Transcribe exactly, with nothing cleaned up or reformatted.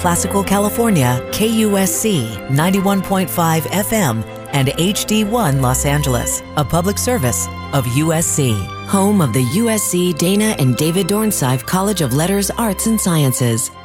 Classical California, K U S C ninety-one point five F M, and H D one Los Angeles, a public service of U S C, home of the U S C Dana and David Dornsife College of Letters, Arts, and Sciences.